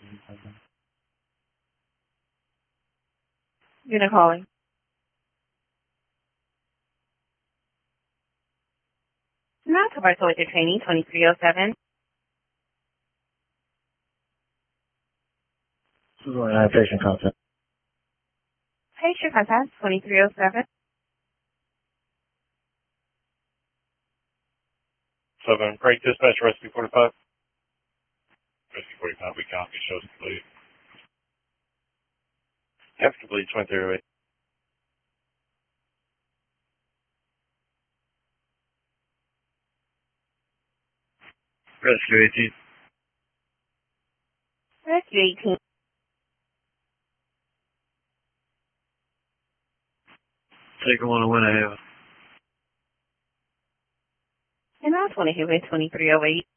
Unit calling. Now to our soldier training, 2307. Patient contact. Patient contact, 2307. 7, break dispatch, rescue 45. Rescue 45, we copy, shows complete. Have complete 2308. Rescue 18. Rescue 18. Take one to win a half. And now 2308.